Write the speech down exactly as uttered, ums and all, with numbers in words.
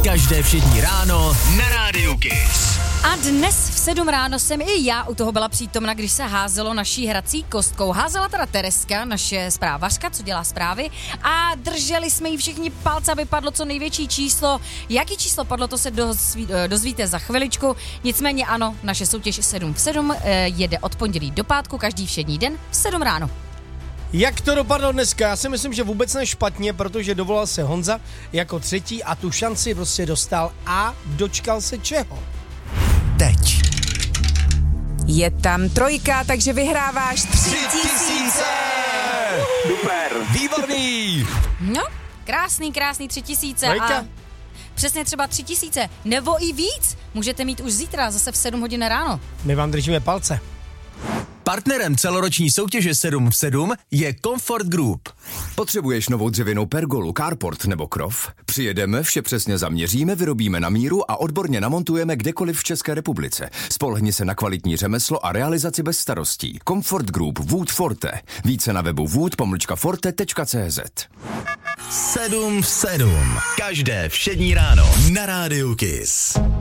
Každé všední ráno na Rádiu Kiss. A dnes v sedm ráno jsem i já u toho byla přítomna, když se házelo naší hrací kostkou. Házela teda Tereska, naše zprávařka, co dělá zprávy, a drželi jsme jí všichni palce, aby padlo co největší číslo. Jaký číslo padlo, to se dozví, dozvíte za chviličku. Nicméně ano, naše soutěž sedm v sedm jede od pondělí do pátku, každý všední den v sedm ráno. Jak to dopadlo dneska? Já si myslím, že vůbec ne špatně, protože dovolal se Honza jako třetí a tu šanci prostě dostal a dočkal se čeho? Teď. Je tam trojka, takže vyhráváš tři tisíce. Super. Výborný. No, krásný, krásný tři tisíce. Trojka? A přesně třeba tři tisíce, nebo i víc. Můžete mít už zítra, zase v sedm hodin ráno. My vám držíme palce. Partnerem celoroční soutěže sedm v sedm je Comfort Group. Potřebuješ novou dřevěnou pergolu, carport nebo krov? Přijedeme, vše přesně zaměříme, vyrobíme na míru a odborně namontujeme kdekoliv v České republice. Spolehni se na kvalitní řemeslo a realizaci bez starostí. Comfort Group Wood Forte. Více na webu wood pomlčka forte tečka cé zet. sedm v sedm. Každé všední ráno na Rádiu Kiss.